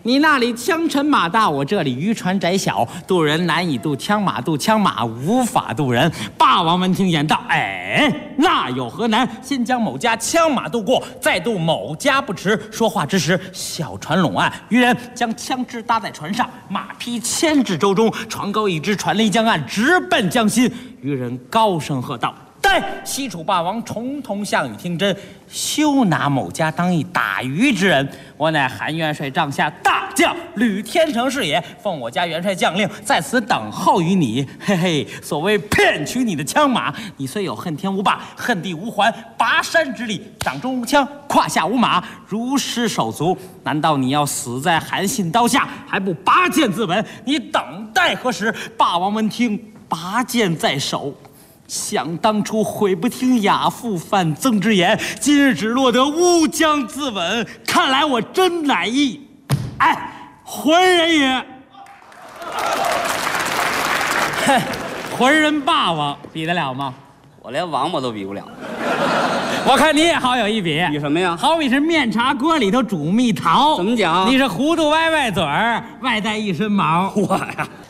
你那里枪沉马大，我这里渔船窄小，渡人难以渡枪马，渡枪马无法渡人。霸王闻听言道：“哎，那有何难？先将某家枪马渡过，再渡某家不迟。”说话之时，小船拢岸，渔人将枪支搭在船上，马匹牵至舟中，船高一支，船离江岸，直奔江心。渔人高声喝道：“待西楚霸王重瞳项羽听真，休拿某家当一打鱼之人。我乃韩元帅帐下大将吕天成是也，奉我家元帅将令，在此等候于你。嘿嘿，所谓骗取你的枪马，你虽有恨天无霸，恨地无环，拔山之力，掌中无枪，胯下无马，如失手足。难道你要死在韩信刀下，还不拔剑自刎？你等待何时？霸王闻听，拔剑在手。想当初悔不听亚父范增之言，今日只落得乌江自刎。看来我真乃一，浑人也。浑人霸王比得了吗？ 我连王八都比不了。 我看你也好有一比。 比什么呀？ 好比是面茶锅里头煮蜜桃。 怎么讲？ 你是糊涂歪歪嘴儿，外带一身毛。 我呀，